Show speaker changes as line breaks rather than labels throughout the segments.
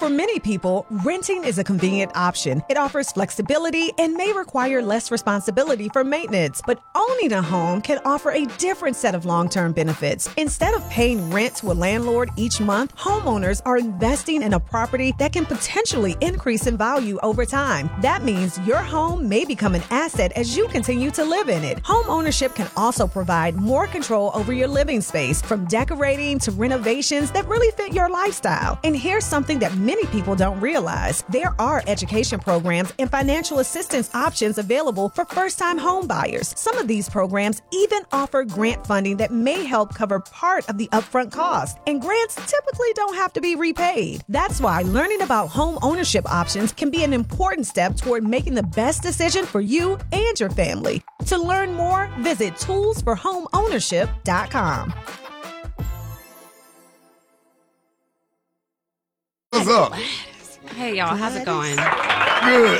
For many people, renting is a convenient option. It offers flexibility and may require less responsibility for maintenance. But owning a home can offer a different set of long-term benefits. Instead of paying rent to a landlord each month, homeowners are investing in a property that can potentially increase in value over time. That means your home may become an asset as you continue to live in it. Home ownership can also provide more control over your living space, from decorating to renovations that really fit your lifestyle. And here's something that many people don't realize. There are education programs and financial assistance options available for first-time home buyers. Some of these programs even offer grant funding that may help cover part of the upfront cost. And grants typically don't have to be repaid. That's why learning about home ownership options can be an important step toward making the best decision for you and your family. To learn more, visit toolsforhomeownership.com.
What's up?
Hey, y'all. How's it going?
Good.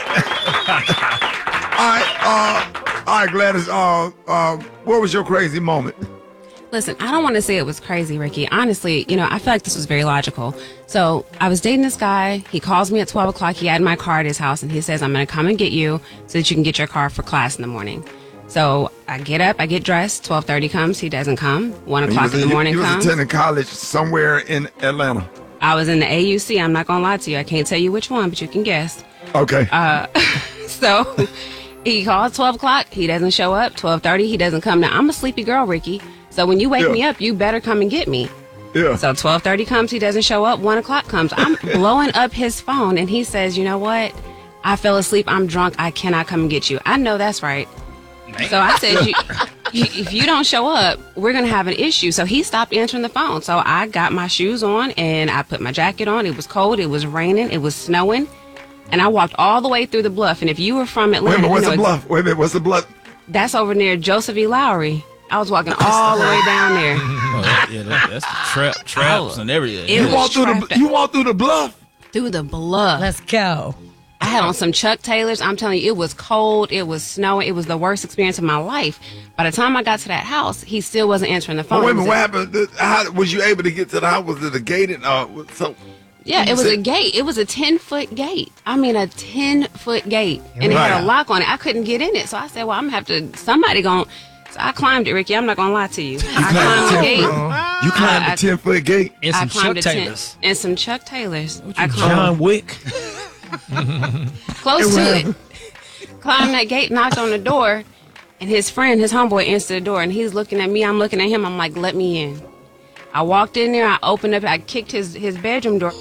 All right, Gladys. What was your crazy moment?
Listen, I don't want to say it was crazy, Ricky. Honestly, I feel like this was very logical. So I was dating this guy. He calls me at 12 o'clock. He had my car at his house, and he says, I'm going to come and get you so that you can get your car for class in the morning. So I get up, I get dressed. 12:30 comes. He doesn't come. 1 o'clock in the morning comes.
You was attending college somewhere in Atlanta.
I was in the AUC. I'm not going to lie to you. I can't tell you which one, but you can guess.
Okay.
So he calls 12 o'clock. He doesn't show up. 12:30, he doesn't come. Now, I'm a sleepy girl, Ricky. So when you wake me up, you better come and get me.
Yeah.
So 12:30 comes. He doesn't show up. 1 o'clock comes. I'm blowing up his phone, and he says, you know what? I fell asleep. I'm drunk. I cannot come and get you. I know that's right. So I said, if you don't show up, we're going to have an issue. So he stopped answering the phone. So I got my shoes on, and I put my jacket on. It was cold. It was raining. It was snowing. And I walked all the way through the bluff. And if you were from Atlanta...
Wait a minute, what's the bluff?
That's over near Joseph E. Lowry. I was walking all the way down there.
That's the traps and everything.
You walked through the bluff?
Through the bluff.
Let's go.
I had on some Chuck Taylors. I'm telling you, it was cold. It was snowing. It was the worst experience of my life. By the time I got to that house, he still wasn't answering the phone.
Wait a minute, what happened? How was you able to get to the house? Was it a gated?
Yeah, it was a gate. It was a 10-foot gate. I mean, a 10-foot gate. And it had a lock on it. I couldn't get in it. So I said, well, I'm going to have to, somebody going to. So I climbed it, Ricky. I'm not going to lie to you. I climbed the gate.
You climbed the 10-foot gate?
And some Chuck Taylors.
And some Chuck Taylors.
John Wick.
Close to it. Climbed that gate, knocked on the door, and his friend, his homeboy, answered the door, and he's looking at me. I'm looking at him. I'm like, let me in. I walked in there. I opened up. I kicked his bedroom door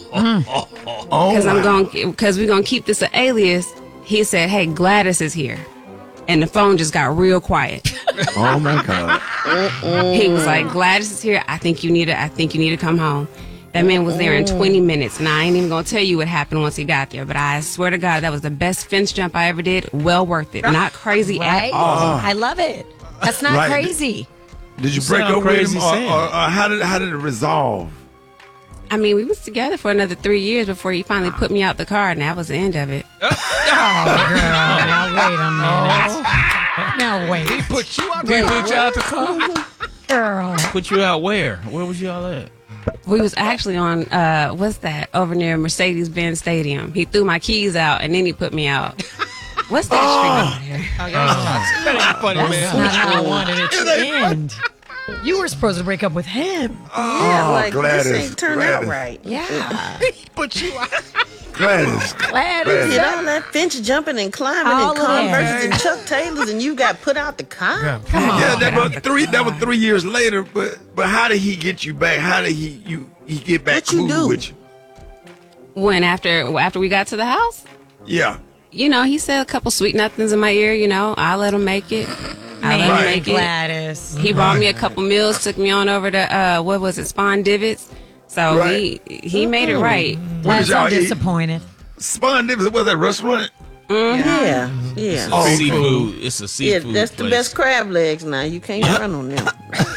because we're gonna keep this an alias. He said, "Hey, Gladys is here," and the phone just got real quiet.
Oh my God!
He was like, "Gladys is here. I think you need to come home." That man was there in 20 minutes. Now, I ain't even going to tell you what happened once he got there, but I swear to God, that was the best fence jump I ever did. Well worth it. Not crazy at all.
I love it. That's not crazy.
Did you break up with him, or how did it resolve?
I mean, we was together for another 3 years before he finally put me out the car, and that was the end of it.
Oh, girl. Now, wait a minute. Now, wait.
He put you out the car?
Girl.
Put you out where? Where was y'all at?
We was actually on, what's that, over near Mercedes-Benz Stadium. He threw my keys out, and then he put me out. What's that street over there?
That ain't funny, man.
That's not how I wanted it to end. You were supposed to break up with him.
Gladys.
This ain't turned out right.
Yeah.
Put you out.
Gladys.
Did all that fence jumping and climbing
All
and
of
Converses and Chuck Taylors, and you got put out the car?
Yeah, that was 3 years later. But how did he get you back? How did he get back cool with you?
When after we got to the house?
Yeah.
He said a couple sweet nothings in my ear. I let him make it.
Gladys.
He bought me a couple meals, took me on over to Spawn Divots. So he made it right.
That's so disappointed.
Spawn Divots, was that restaurant?
Mm-hmm. Yeah.
Seafood. It's a seafood.
Yeah, that's the best crab legs now. You can't run on them.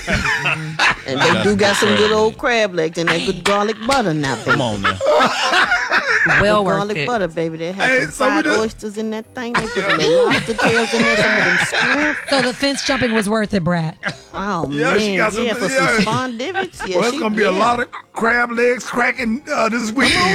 And they do got some good old crab legs and that good garlic butter now, baby.
Come on now.
Well worth
garlic
it.
Butter, baby. They have some fried oysters in that thing. They put some lobster tails in there, some of them shrimp.
So the fence jumping was worth it, Brad.
Oh,
Yeah,
man.
she got some-
for
yeah.
some Spawn Divots. Yeah,
Well, it's going to be a lot of crab legs cracking this weekend.